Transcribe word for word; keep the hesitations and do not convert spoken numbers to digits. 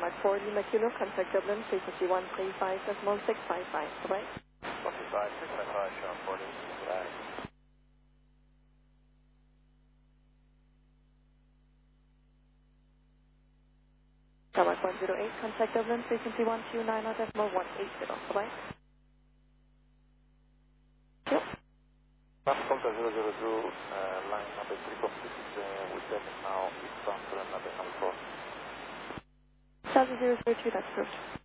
Tarmac four, Lima Kilo, contact Dublin, frequency one three five point six five five. Bye-bye. one three five, six five five, Sean forty. Bye. Tarmac one zero eight, contact Dublin, frequency one two nine point one eight zero. Bye-bye. Yep. Contact zero zero two, uh, line number three four six, uh, with that now, eastbound to the number four. Delta zero zero two, that's approved.